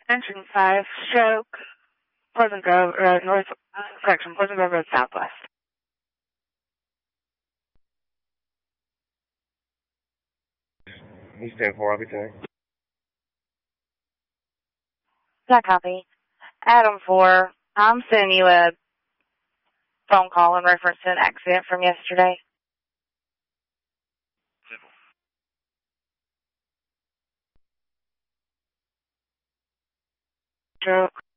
Engine 5, stroke, Pleasant Grove, Pleasant Grove Road Southwest. He's 10-4, I'll be 10. That copy. Adam 4, I'm sending you a phone call in reference to an accident from yesterday. Stroke.